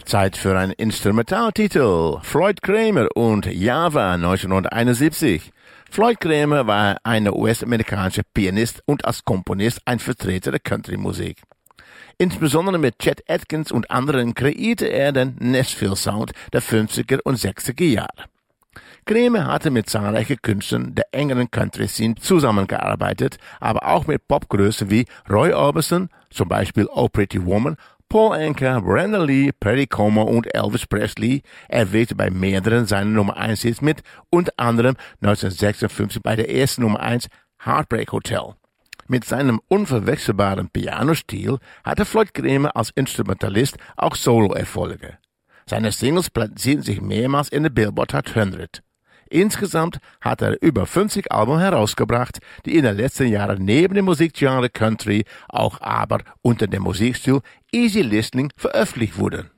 Zeit für einen Instrumentaltitel. Floyd Cramer und Java 1971. Floyd Cramer war ein US-amerikanischer Pianist und als Komponist ein Vertreter der Country-Musik. Insbesondere mit Chet Atkins und anderen kreierte er den Nashville-Sound der 50er und 60er Jahre. Cramer hatte mit zahlreichen Künstlern der engeren Country-Scene zusammengearbeitet, aber auch mit Popgrößen wie Roy Orbison, zum Beispiel Oh Pretty Woman, Paul Anka, Brandon Lee, Perry Como und Elvis Presley. Er wirkte bei mehreren seiner Nummer 1 Hits mit, unter anderem 1956 bei der ersten Nummer 1 Heartbreak Hotel. Mit seinem unverwechselbaren Pianostil hatte Floyd Cramer als Instrumentalist auch Solo-Erfolge. Seine Singles platzierten sich mehrmals in der Billboard Hot 100. Insgesamt hat er über 50 Alben herausgebracht, die in den letzten Jahren neben dem Musikgenre Country auch aber unter dem Musikstil Easy Listening veröffentlicht wurden.